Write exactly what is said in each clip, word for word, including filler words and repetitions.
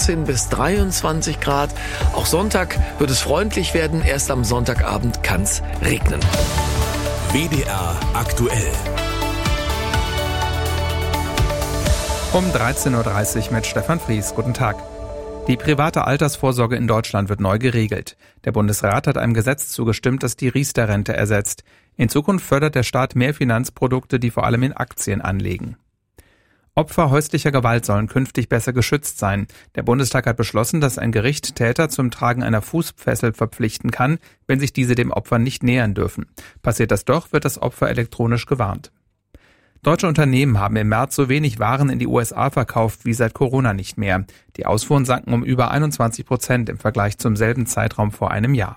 neunzehn bis dreiundzwanzig Grad. Auch Sonntag wird es freundlich werden. Erst am Sonntagabend kann es regnen. W D R aktuell. Um dreizehn Uhr dreißig mit Stefan Fries. Guten Tag. Die private Altersvorsorge in Deutschland wird neu geregelt. Der Bundesrat hat einem Gesetz zugestimmt, das die Riester-Rente ersetzt. In Zukunft fördert der Staat mehr Finanzprodukte, die vor allem in Aktien anlegen. Opfer häuslicher Gewalt sollen künftig besser geschützt sein. Der Bundestag hat beschlossen, dass ein Gericht Täter zum Tragen einer Fußfessel verpflichten kann, wenn sich diese dem Opfer nicht nähern dürfen. Passiert das doch, wird das Opfer elektronisch gewarnt. Deutsche Unternehmen haben im März so wenig Waren in die U S A verkauft wie seit Corona nicht mehr. Die Ausfuhren sanken um über einundzwanzig Prozent im Vergleich zum selben Zeitraum vor einem Jahr.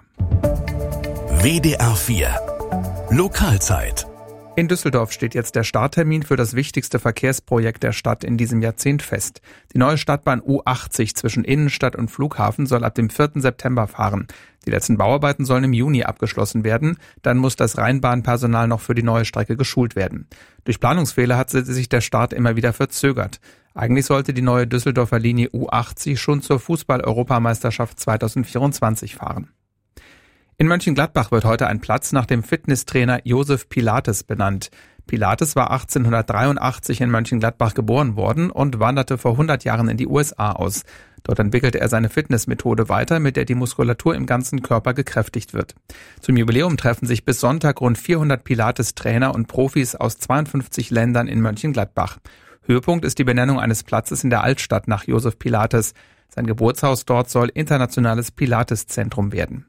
W D R vier Lokalzeit. In Düsseldorf steht jetzt der Starttermin für das wichtigste Verkehrsprojekt der Stadt in diesem Jahrzehnt fest. Die neue Stadtbahn U achtzig zwischen Innenstadt und Flughafen soll ab dem vierten September fahren. Die letzten Bauarbeiten sollen im Juni abgeschlossen werden. Dann muss das Rheinbahnpersonal noch für die neue Strecke geschult werden. Durch Planungsfehler hat sich der Start immer wieder verzögert. Eigentlich sollte die neue Düsseldorfer Linie U achtzig schon zur Fußball-Europameisterschaft zweitausendvierundzwanzig fahren. In Mönchengladbach wird heute ein Platz nach dem Fitnesstrainer Josef Pilates benannt. Pilates war achtzehnhundertdreiundachtzig in Mönchengladbach geboren worden und wanderte vor hundert Jahren in die U S A aus. Dort entwickelte er seine Fitnessmethode weiter, mit der die Muskulatur im ganzen Körper gekräftigt wird. Zum Jubiläum treffen sich bis Sonntag rund vierhundert Pilates-Trainer und Profis aus zweiundfünfzig Ländern in Mönchengladbach. Höhepunkt ist die Benennung eines Platzes in der Altstadt nach Josef Pilates. Sein Geburtshaus dort soll internationales Pilates-Zentrum werden.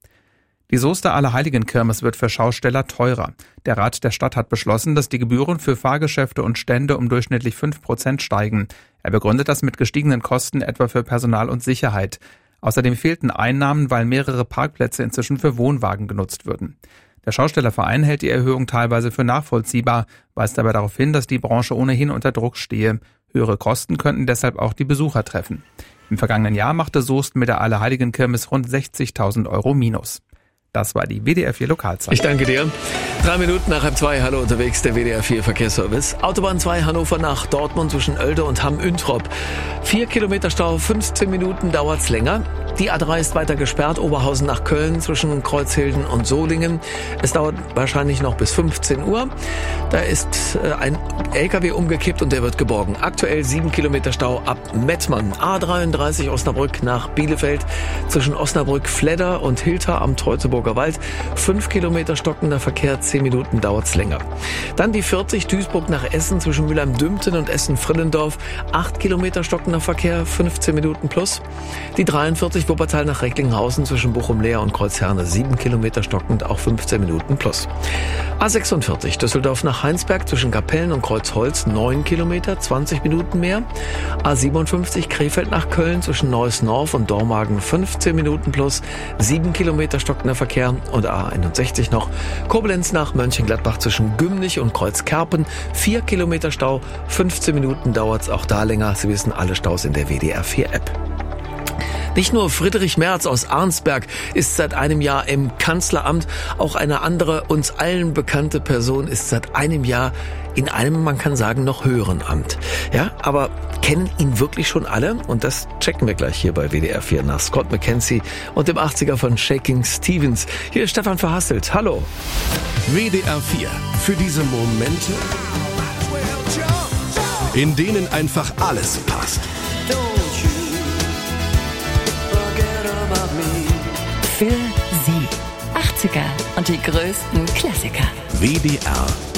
Die Soester Allerheiligenkirmes wird für Schausteller teurer. Der Rat der Stadt hat beschlossen, dass die Gebühren für Fahrgeschäfte und Stände um durchschnittlich fünf Prozent steigen. Er begründet das mit gestiegenen Kosten etwa für Personal und Sicherheit. Außerdem fehlten Einnahmen, weil mehrere Parkplätze inzwischen für Wohnwagen genutzt würden. Der Schaustellerverein hält die Erhöhung teilweise für nachvollziehbar, weist dabei darauf hin, dass die Branche ohnehin unter Druck stehe. Höhere Kosten könnten deshalb auch die Besucher treffen. Im vergangenen Jahr machte Soest mit der Allerheiligenkirmes rund sechzigtausend Euro Minus. Das war die W D R vier Lokalzeit. Ich danke dir. Drei Minuten nach halb zwei, hallo unterwegs, der W D R vier Verkehrsservice. Autobahn zwei Hannover nach Dortmund zwischen Oelde und Hamm-Üntrop. Vier Kilometer Stau, fünfzehn Minuten dauert's länger. Die A drei ist weiter gesperrt, Oberhausen nach Köln zwischen Kreuzhilden und Solingen. Es dauert wahrscheinlich noch bis fünfzehn Uhr. Da ist äh, ein L K W umgekippt und der wird geborgen. Aktuell sieben Kilometer Stau ab Mettmann. A dreiunddreißig Osnabrück nach Bielefeld zwischen Osnabrück-Fledder und Hilter am Teutoburger Wald. Fünf Kilometer stockender Verkehr, zehn Minuten dauert's länger. Dann die vierzig Duisburg nach Essen zwischen Mülheim-Dümten und Essen-Frillendorf. Acht Kilometer stockender Verkehr, fünfzehn Minuten plus. Die dreiundvierzig Wuppertal nach Recklinghausen zwischen Bochum-Leer und Kreuzherne. sieben Kilometer stockend, auch fünfzehn Minuten plus. A sechsundvierzig Düsseldorf nach Heinsberg zwischen Kapellen und Kreuzholz. neun Kilometer, zwanzig Minuten mehr. A siebenundfünfzig Krefeld nach Köln zwischen Neuss-Norf und Dormagen. fünfzehn Minuten plus. sieben Kilometer stockender Verkehr. Und A einundsechzig noch. Koblenz nach Mönchengladbach zwischen Gümnich und Kreuzkerpen. vier Kilometer Stau, fünfzehn Minuten dauert's auch da länger. Sie wissen, alle Staus in der W D R vier App. Nicht nur Friedrich Merz aus Arnsberg ist seit einem Jahr im Kanzleramt, auch eine andere uns allen bekannte Person ist seit einem Jahr in einem, man kann sagen, noch höheren Amt. Ja, aber kennen ihn wirklich schon alle? Und das checken wir gleich hier bei W D R vier nach Scott McKenzie und dem achtziger von Shaking Stevens. Hier ist Stefan Verhasselt. Hallo. W D R vier für diese Momente, in denen einfach alles passt. Für Sie. achtziger und die größten Klassiker. W D R